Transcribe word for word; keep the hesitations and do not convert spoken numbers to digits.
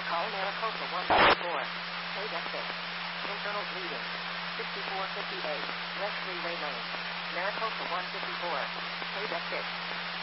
Call Maricopa one fifty-four. Page exit. Internal bleeding. sixty-four fifty-eight. West Freeway Lane. Maricopa one fifty-four. Page exit.